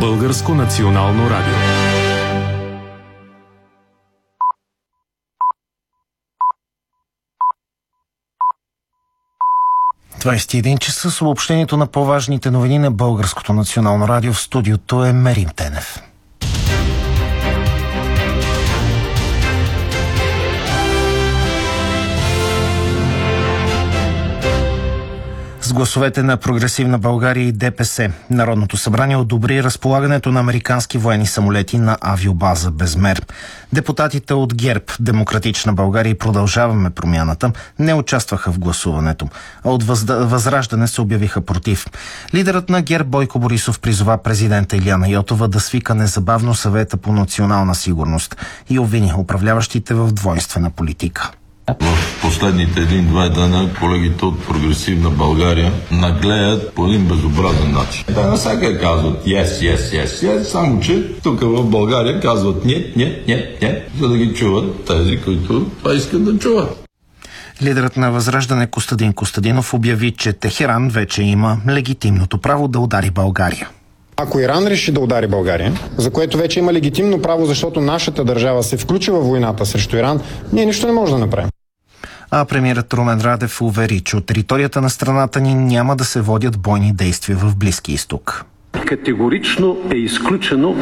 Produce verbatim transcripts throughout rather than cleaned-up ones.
Българско национално радио. двадесет и един часа с обобщението на по-важните новини на Българското национално радио. В студиото е Мерим Тенев. С гласовете на Прогресивна България и ДПС, Народното събрание одобри разполагането на американски военни самолети на авиобаза Безмер. Депутатите от ГЕРБ, Демократична България и Продължаваме промяната не участваха в гласуването, а от Възраждане се обявиха против. Лидерът на ГЕРБ Бойко Борисов призова президента Илияна Йотова да свика незабавно съвета по национална сигурност и обвини управляващите в двойствена политика. В последните един-два дена колегите от Прогресивна България наглеят по един безобразен начин. Те навсякъде казват yes, yes, yes, yes, само че тук в България казват нет, нет, нет, нет, за да ги чуват тези, които това искат да чуват. Лидерът на Възраждане Костадин Костадинов обяви, че Техеран вече има легитимното право да удари България. Ако Иран реши да удари България, за което вече има легитимно право, защото нашата държава се включи във войната срещу Иран, ние нищо не можем да направим. А премиерът Румен Радев увери, че от територията на страната ни няма да се водят бойни действия в Близкия изток. Категорично е изключено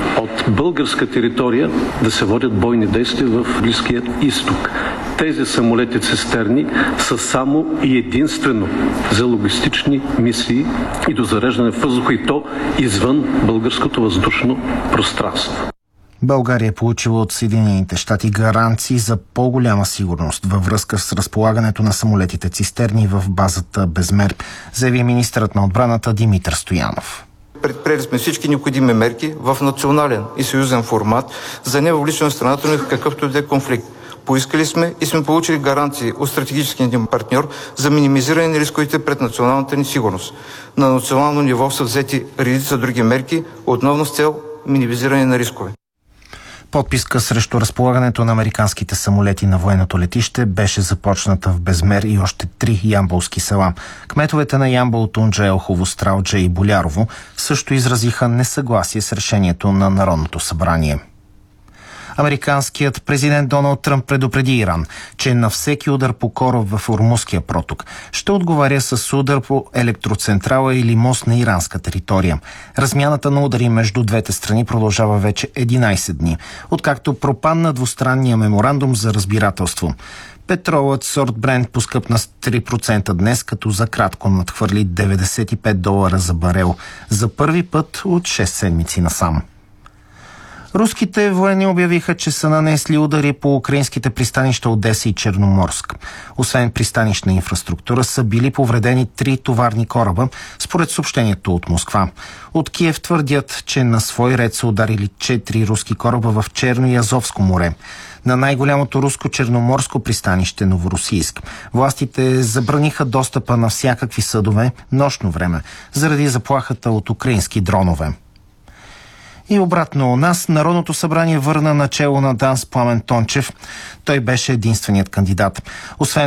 от българска територия да се водят бойни действия в Близкия изток. Тези самолети цистерни са само и единствено за логистични мисии и до зареждане в въздуха, и то извън българското въздушно пространство. България е получила от Съединените щати гаранции за по-голяма сигурност във връзка с разполагането на самолетите цистерни в базата Безмер, заяви министърът на отбраната Димитър Стоянов. Предприели сме всички необходими мерки в национален и съюзен формат за невовличане на страната ни в какъвто и да е конфликт. Поискали сме и сме получили гаранции от стратегическия ни партньор за минимизиране на рисковете пред националната ни сигурност. На национално ниво са взети редица други мерки, отново с цел минимизиране на рискове. Подписка срещу разполагането на американските самолети на военното летище беше започната в Безмер и още три ямболски села. Кметовете на Ямбол, Тунджа, Елхово, Стралджа и Болярово също изразиха несъгласие с решението на Народното събрание. Американският президент Доналд Тръмп предупреди Иран, че на всеки удар по кораб в Ормузския проток ще отговаря с удар по електроцентрала или мост на иранска територия. Размяната на удари между двете страни продължава вече единадесет дни, откакто пропадна двустранния меморандум за разбирателство. Петролът сорт Брент поскъпна с три процента днес, като за кратко надхвърли деветдесет и пет долара за барел, за първи път от шест седмици насам. Руските военни обявиха, че са нанесли удари по украинските пристанища Одеса и Черноморск. Освен пристанищна инфраструктура са били повредени три товарни кораба, според съобщението от Москва. От Киев твърдят, че на свой ред са ударили четири руски кораба в Черно и Азовско море. На най-голямото руско черноморско пристанище Новоросийск властите забраниха достъпа на всякакви съдове нощно време, заради заплахата от украински дронове. И обратно у нас Народното събрание върна начело на ДАНС Пламен Тончев. Той беше единственият кандидат. Освен